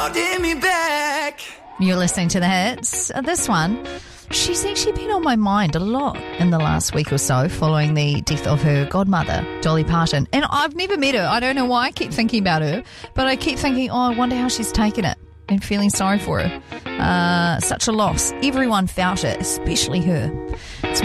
holding me back. You're listening to The Hits. This one, she's actually been on my mind a lot in the last week or so following the death of her godmother, Dolly Parton. And I've never met her. I don't know why I keep thinking about her, but I keep thinking, I wonder how she's taken it and feeling sorry for her. Such a loss. Everyone felt it, especially her.